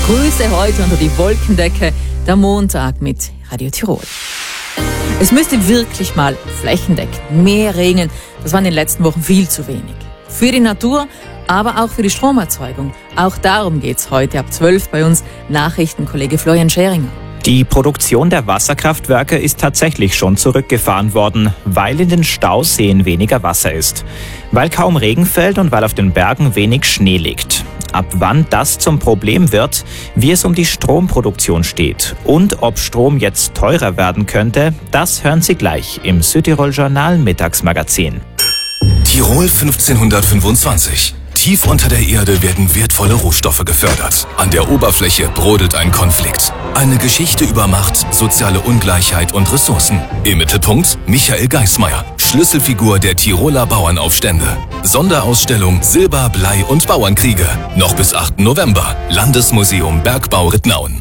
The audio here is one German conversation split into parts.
Grüße heute unter die Wolkendecke, der Montag mit Radio Tirol. Es müsste wirklich mal flächendeckend mehr regnen. Das war in den letzten Wochen viel zu wenig. Für die Natur, aber auch für die Stromerzeugung. Auch darum geht's heute ab 12 bei uns. Nachrichtenkollege Florian Scheringer. Die Produktion der Wasserkraftwerke ist tatsächlich schon zurückgefahren worden, weil in den Stauseen weniger Wasser ist. Weil kaum Regen fällt und weil auf den Bergen wenig Schnee liegt. Ab wann das zum Problem wird, wie es um die Stromproduktion steht und ob Strom jetzt teurer werden könnte, das hören Sie gleich im Südtirol Journal Mittagsmagazin. Tirol 1525. Tief unter der Erde werden wertvolle Rohstoffe gefördert. An der Oberfläche brodelt ein Konflikt. Eine Geschichte über Macht, soziale Ungleichheit und Ressourcen. Im Mittelpunkt Michael Geismeier, Schlüsselfigur der Tiroler Bauernaufstände. Sonderausstellung Silber, Blei und Bauernkriege. Noch bis 8. November. Landesmuseum Bergbau Rittnauen.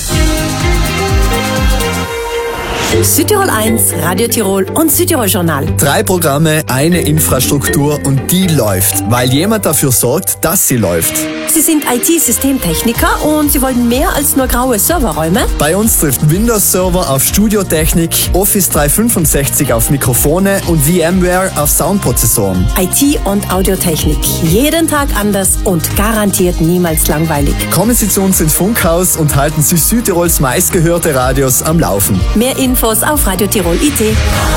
Südtirol 1, Radio Tirol und Südtirol Journal. 3 Programme, eine Infrastruktur und die läuft, weil jemand dafür sorgt, dass sie läuft. Sie sind IT-Systemtechniker und Sie wollen mehr als nur graue Serverräume? Bei uns trifft Windows Server auf Studiotechnik, Office 365 auf Mikrofone und VMware auf Soundprozessoren. IT und Audiotechnik. Jeden Tag anders und garantiert niemals langweilig. Kommen Sie zu uns ins Funkhaus und halten Sie Südtirols meistgehörte Radios am Laufen. Mehr Infos auf Radio Tirol IT.